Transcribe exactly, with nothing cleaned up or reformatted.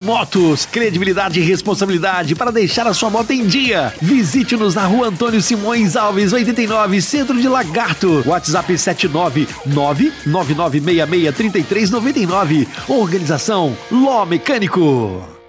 Motos, credibilidade e responsabilidade para deixar a sua moto em dia. Visite-nos na rua Antônio Simões Alves, oitenta e nove, Centro de Lagarto. WhatsApp sete nove nove nove nove seis seis três três nove nove. Organização Ló Mecânico.